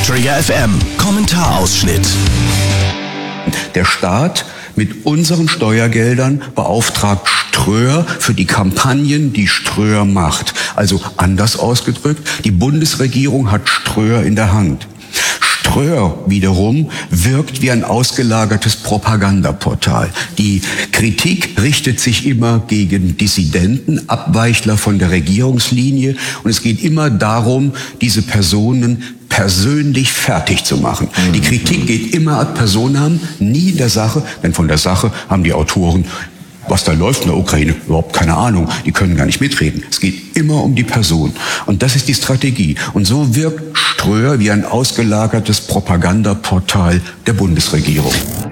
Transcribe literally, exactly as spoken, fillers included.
Trigger F M, Kommentarausschnitt. Der Staat mit unseren Steuergeldern beauftragt Ströer für die Kampagnen, die Ströer macht. Also anders ausgedrückt, die Bundesregierung hat Ströer in der Hand. Ströer wiederum wirkt wie ein ausgelagertes Propagandaportal. Die Kritik richtet sich immer gegen Dissidenten, Abweichler von der Regierungslinie, und es geht immer darum, diese Personen persönlich fertig zu machen. Die Kritik geht immer ad personam, nie der Sache, denn von der Sache haben die Autoren, was da läuft in der Ukraine, überhaupt keine Ahnung. Die können gar nicht mitreden. Es geht immer um die Person. Und das ist die Strategie. Und so wirkt Ströer wie ein ausgelagertes Propagandaportal der Bundesregierung.